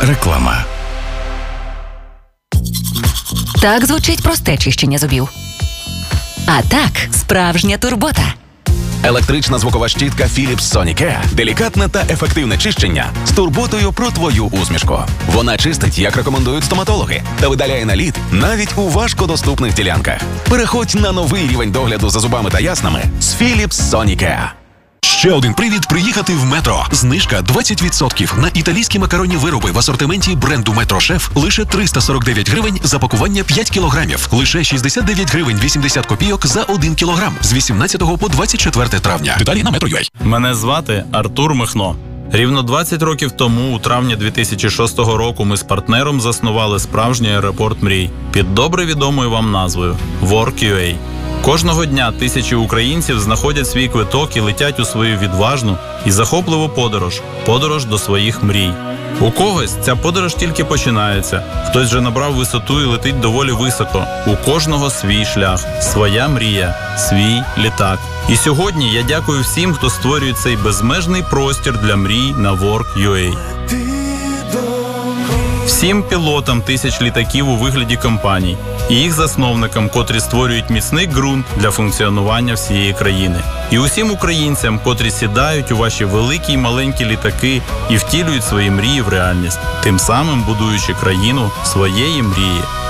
Реклама. Так звучить просте чищення зубів. А так, справжня турбота. Електрична звукова щітка Philips Sonicare – делікатне та ефективне чищення з турботою про твою усмішку. Вона чистить, як рекомендують стоматологи, та видаляє наліт навіть у важкодоступних ділянках. Переходь на новий рівень догляду за зубами та яснами з Philips Sonicare. Ще один привід приїхати в Метро. Знижка 20% на італійські макаронні вироби в асортименті бренду Метро Шеф лише 349 гривень за пакування 5 кілограмів. Лише 69 гривень 80 копійок за 1 кілограм з 18 по 24 травня. Деталі на Metro.ua. Мене звати Артур Михно. Рівно 20 років тому, у травні 2006 року, ми з партнером заснували справжній аеропорт мрій під добре відомою вам назвою Work.ua. Кожного дня тисячі українців знаходять свій квиток і летять у свою відважну і захопливу подорож до своїх мрій. У когось ця подорож тільки починається, хтось вже набрав висоту і летить доволі високо. У кожного свій шлях, своя мрія, свій літак. І сьогодні я дякую всім, хто створює цей безмежний простір для мрій на Work.ua. Всім пілотам тисяч літаків у вигляді компаній і їх засновникам, котрі створюють міцний ґрунт для функціонування всієї країни. І усім українцям, котрі сідають у ваші великі й маленькі літаки і втілюють свої мрії в реальність, тим самим будуючи країну своєї мрії.